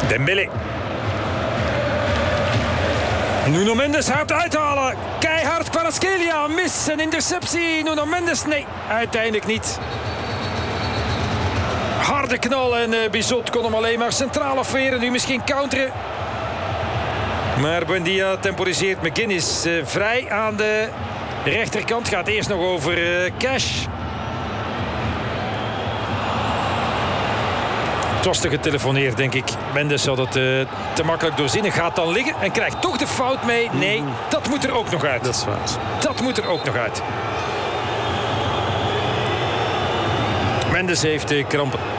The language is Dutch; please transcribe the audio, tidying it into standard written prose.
Dembele. Nuno Mendes hard uithalen. Keihard Kvaratskhelia. Mis een interceptie. Nuno Mendes, nee, uiteindelijk niet. Harde knal en Bizot kon hem alleen maar centraal afweren. Nu misschien counteren. Maar Buendia temporiseert. McGuinness vrij aan de rechterkant. Gaat eerst nog over Cash. Het was te getelefoneerd, denk ik. Mendes zal het te makkelijk doorzinnen. Gaat dan liggen en krijgt toch de fout mee. Nee, dat moet er ook nog uit. Dat is waar. Dat moet er ook nog uit. Mendes heeft krampen.